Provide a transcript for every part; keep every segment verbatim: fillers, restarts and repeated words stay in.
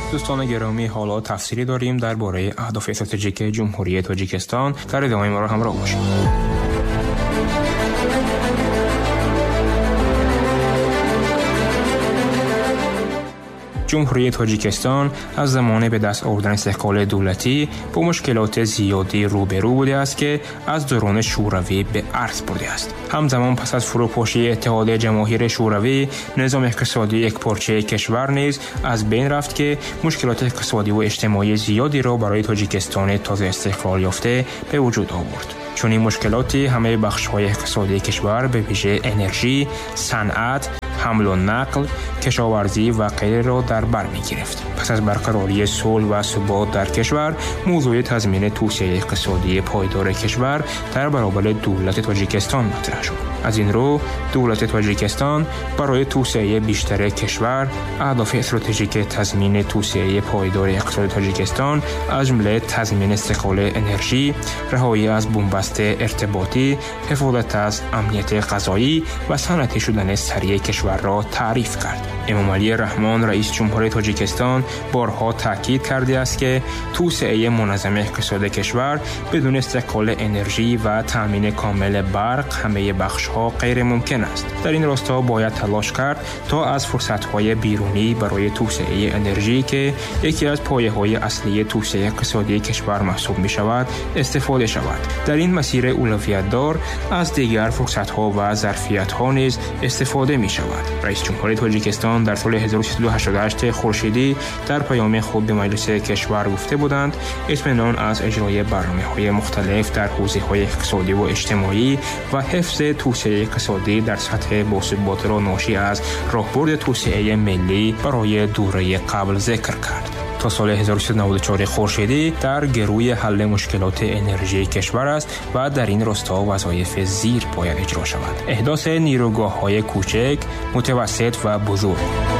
دوستان گرامی، حالا تفصیلی داریم درباره اهداف استراتژیک جمهوری تاجیکستان. در ادامه ما را همراه باشید. جمهوری تاجیکستان از زمان به دست آوردن استقلال دولتی با مشکلات زیادی روبرو بوده است که از دوران شوروی به ارث برده است. همزمان پس از فروپاشی اتحاد جماهیر شوروی، نظام اقتصادی یکپارچه کشور نیز از بین رفت که مشکلات اقتصادی و اجتماعی زیادی را برای تاجیکستان تازه استقلال یافته به وجود آورد. چون این مشکلاتی همه بخش‌های اقتصادی کشور به ویژه انرژی، صنعت، حمل و نقل، کشاورزی و غیره را در بر می گرفت. پس از برقراری صلح و ثبات در کشور، موضوع تضمین توسعه اقتصادی پایدار کشور در برابر دولت تاجیکستان مطرح شد. از این رو دولت تاجیکستان برای توسعه بیشتر کشور اهداف استراتژیک تضمین توسعه پایدار اقتصاد تاجیکستان از جمله تضمین استقلال انرژی، رهایی از بنبست ارتباطی، حفاظت از امنیت غذایی و صنعتی شدن سریع کشور را تعریف کرد. امام علی رحمان رئیس جمهور تاجیکستان بارها تاکید کرده است که توسعه منظم اقتصاد کشور بدون استقلال انرژی و تامین کامل برق همه بخش‌ها غیر ممکن است. در این راستا باید تلاش کرد تا از فرصت‌های بیرونی برای توسعه انرژی که یکی از پایه‌های اصلی توسعه اقتصادی کشور محسوب می‌شود استفاده شود. در این مسیر اولویت‌دار از دیگر فرصت‌ها و ظرفیت‌ها نیز استفاده می‌شود. رئیس جمهور تاجیکستان در سال هزار و سیصد و هشتاد و هشت خورشیدی در پیام خود به مجلس کشور گفته بودند اطمینان از اجرای برنامه‌های مختلف در حوزه‌های اقتصادی و اجتماعی و حفظ توسعه اقتصادی در سطح باثبات را ناشی از راهبرد توسعه ملی برای دوره قبل ذکر کرد. تا سال هزار و سیصد و نود و چهار خورشیدی در گروی حل مشکلات انرژی کشور است و در این راستا وظایف زیر باید اجرا شود: احداث نیروگاه‌های کوچک، متوسط و بزرگ.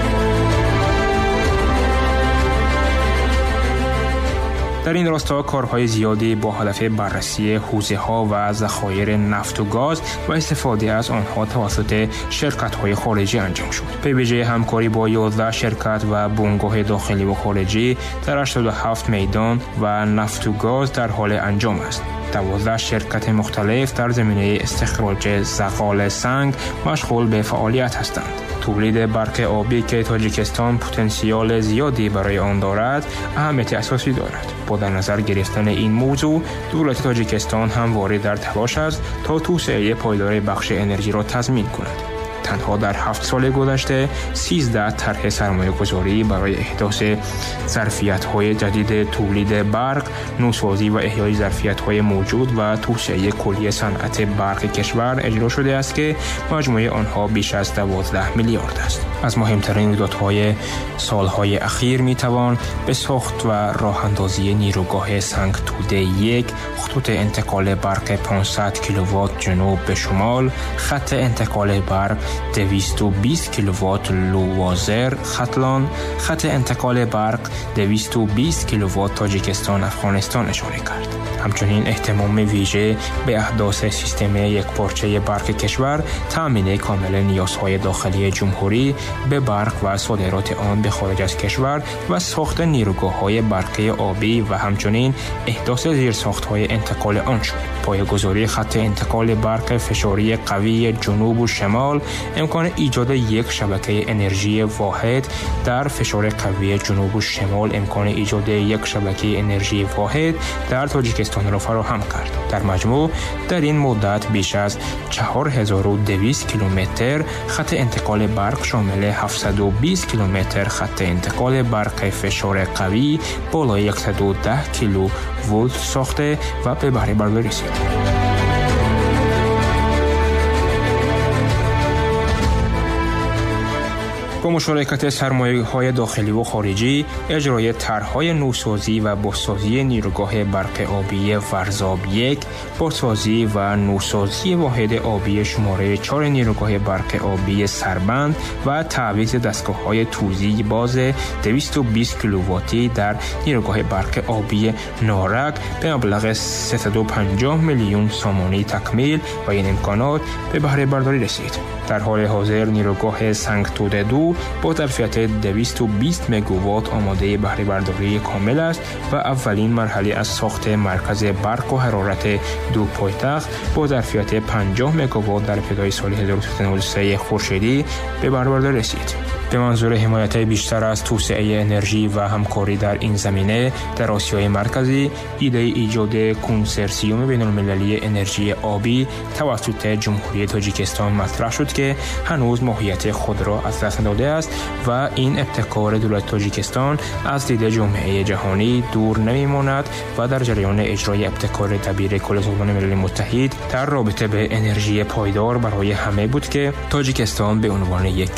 در این راستا کارهای زیادی با هدف بررسی حوزه‌ها و ذخایر نفت و گاز و استفاده از آنها توسط شرکت‌های خارجی انجام شد. به ویژه همکاری با یازده شرکت و بنگاه داخلی و خارجی در هشتاد و هفت میدان و نفت و گاز در حال انجام است. دوازده شرکت مختلف در زمینه استخراج زغال سنگ مشغول به فعالیت هستند. تولید برق آبی که تاجیکستان پتانسیل زیادی برای آن دارد اهمیت اساسی دارد. با در نظر گرفتن این موضوع، دولت تاجیکستان همواره در تلاش است تا توسعه پایدار بخش انرژی را تضمین کند. تنها در هفت سال گذشته سیزده طرح سرمایه گذاری برای احداث ظرفیت‌های جدید تولید برق، نوسازی و احیای ظرفیت‌های موجود و توسعه کلی صنعت برق کشور اجرا شده است که مجموع آنها بیش از دوازده میلیارد است. از مهمترین رویدادهای سالهای اخیر میتوان به ساخت و راه اندازی نیروگاه سنگ توده یک، خطوط انتقال برق پانصد کیلووات جنوب به شمال، خط انتقال برق دویست و بیست کیلووات لوازر ختلان، خط انتقال برق دویست و بیست کیلووات تاجیکستان افغانستان اشاره کرد. همچنین اهتمام ویژه به احداث سیستم یکپارچه برق کشور، تامین کامل نیازهای داخلی جمهوری به برق و صادرات آن به خارج از کشور و ساخت نیروگاه‌های برقی آبی و همچنین احداث زیرساخت‌های انتقال آن شد. پایه‌گذاری خط انتقال برق فشاری قوی جنوب و شمال امکان ایجاد یک شبکه انرژی واحد در فشار قوی جنوب و شمال امکان ایجاد یک شبکه انرژی واحد در تاجیکستان را فراهم کرد. در مجموع در این مدت بیش از چهار هزار و دویست کیلومتر خط انتقال برق شامل هفتصد و بیست کیلومتر خط انتقال برق فشار قوی بالای صد و ده کیلو ولت ساخته و به بهره برداری رسید. با مشارکت سرمایه‌های داخلی و خارجی، اجرای طرح‌های نوسازی و بازسازی نیروگاه برق آبی ورزاب یک، بازسازی و نوسازی واحد آبی شماره چهار نیروگاه برق آبی سربند و تعویض دستگاه‌های توزیع باز دویست و بیست کیلوواتی در نیروگاه برق آبی نارک به مبلغ سیصد و پنجاه میلیون سامانی تکمیل و این امکانات به بهره برداری رسید. در حال حاضر نیروگاه سنگتود دو با ظرفیت دویست و بیست مگاوات آماده بهره برداری کامل است و اولین مرحله از ساخت مرکز برق و حرارت دو پایتخت با ظرفیت پنجاه مگاوات در ابتدای سال هزار و سیصد و نود و سه خورشیدی به بهره برداری رسید. به منظور حمایت بیشتر از توسعه انرژی و همکاری در این زمینه در آسیای مرکزی، ایده ایجاد کنسرسیوم بین‌المللی انرژی آبی توسط جمهوری تاجیکستان مطرح شد که هنوز ماهیت خود را از دست داده است و این ابتکار دولت تاجیکستان از دید جامعه جهانی دور نمی‌ماند و در جریان اجرای ابتکار دبیر کل سازمان ملل متحد در رابطه به انرژی پایدار برای همه بود که تاجیکستان به عنوان یک